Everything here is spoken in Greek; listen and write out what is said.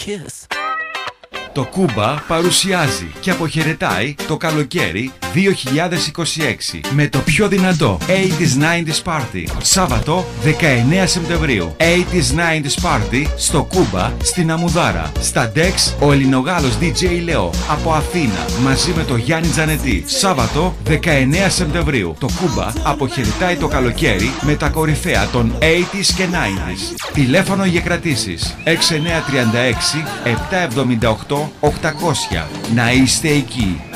kiss. Το Κούμπα παρουσιάζει και αποχαιρετάει το καλοκαίρι 2026 με το πιο δυνατό 80s 90s Party. Σάββατο 19 Σεπτεμβρίου. 80s 90s Party στο Κούμπα στην Αμουδάρα. Στα Dex ο Ελληνογάλος DJ Λεό από Αθήνα μαζί με το Γιάννη Τζανετή. Σάββατο 19 Σεπτεμβρίου. Το Κούμπα αποχαιρετάει το καλοκαίρι με τα κορυφαία των 80s και 90s. Τηλέφωνο για κρατήσεις 6936 778 800. Να είστε εκεί.